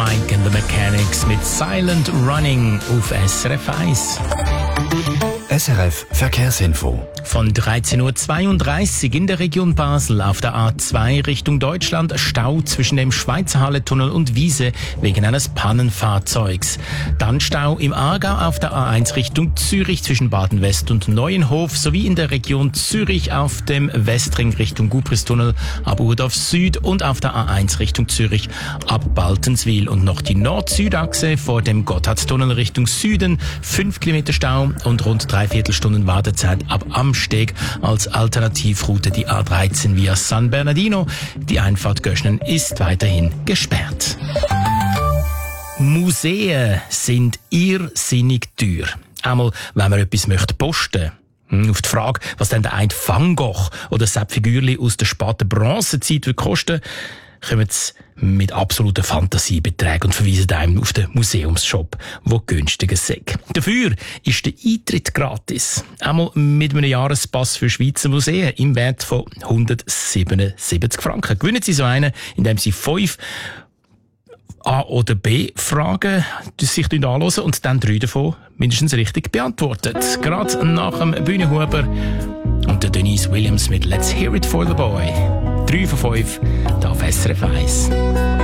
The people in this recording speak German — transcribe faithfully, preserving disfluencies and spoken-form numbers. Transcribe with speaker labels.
Speaker 1: Mike and the Mechanics mit Silent Running auf S R F eins.
Speaker 2: S R F Verkehrsinfo.
Speaker 1: Von dreizehn Uhr zweiunddreißig in der Region Basel auf der A zwei Richtung Deutschland Stau zwischen dem Schweizer Halletunnel und Wiese wegen eines Pannenfahrzeugs. Dann Stau im Aargau auf der A eins Richtung Zürich zwischen Baden-West und Neuenhof sowie in der Region Zürich auf dem Westring Richtung Gubristunnel ab Urdorf Süd und auf der A eins Richtung Zürich ab Baltenswil. Und noch die Nord-Süd-Achse vor dem Gotthardtunnel Richtung Süden, fünf Kilometer Stau und rund dreiviertel Stunden Wartezeit ab Amsteg. Als Alternativroute die A dreizehn via San Bernardino. Die Einfahrt Göschnen ist weiterhin gesperrt. Museen sind irrsinnig teuer. Einmal, wenn man etwas möchte posten. Auf die Frage, was denn der ein Van Gogh oder Sepp Figürli aus der späten Bronzezeit wird kosten, kommen sie mit absoluten Fantasiebeträgen und verweisen einem auf den Museumsshop, wo günstiger ist. Dafür ist der Eintritt gratis. Einmal mit einem Jahrespass für Schweizer Museen im Wert von hundertsiebenundsiebzig Franken. Gewinnen Sie so einen, indem Sie fünf A- oder B-Fragen sich anhören und dann drei davon mindestens richtig beantwortet. Gerade nach dem Bühnenhuber und der Denise Williams mit Let's Hear It for the Boy. Drei von fünf, da auf S R F eins.